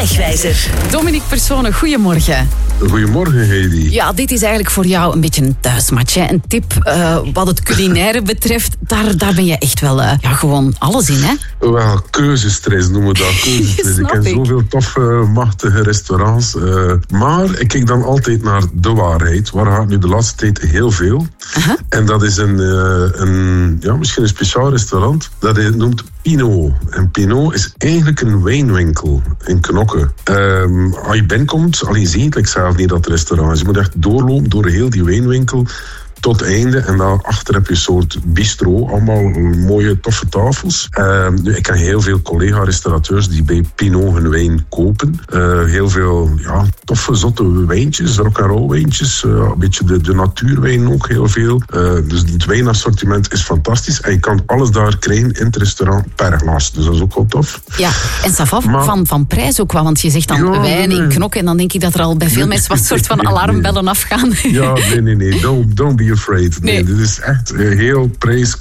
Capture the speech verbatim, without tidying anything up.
Wegwijzer. Dominique Persone, goedemorgen. Goedemorgen, Heidi. Ja, dit is eigenlijk voor jou een beetje een thuismatch. Hè? Een tip uh, wat het culinaire betreft. Daar, daar ben je echt wel uh, ja, gewoon alles in, hè? Wel, keuzestress noemen we dat. Keuzestress. ik ken ik. zoveel toffe, machtige restaurants. Uh, maar ik kijk dan altijd naar de waarheid. Waar gaat nu de laatste tijd heel veel? Uh-huh. En dat is een, uh, een, ja, misschien een speciaal restaurant. Dat is, noemt Pinot. En Pinot is eigenlijk een wijnwinkel in Knokke. Um, als je binnenkomt, al je ziet het zelf niet dat restaurant is. Je moet echt doorlopen door heel die wijnwinkel tot het einde. En daarachter heb je een soort bistro. Allemaal mooie, toffe tafels. Uh, nu, ik ken heel veel collega-restaurateurs die bij Pinot hun wijn kopen. Uh, heel veel ja, toffe, zotte wijntjes, rock-and-roll wijntjes. Uh, een beetje de, de natuurwijn ook heel veel. Uh, dus het wijnassortiment is fantastisch. En je kan alles daar krijgen in het restaurant per glas. Dus dat is ook wel tof. Ja, en Safaf, maar, van, van prijs ook wel. Want je zegt dan ja, wijn in Knokke. En dan denk ik dat er al bij veel nee, mensen wat soort van alarmbellen afgaan. Ja, nee, nee, nee. Don't, don't be afraid. Nee, nee. Dit is echt heel prijs,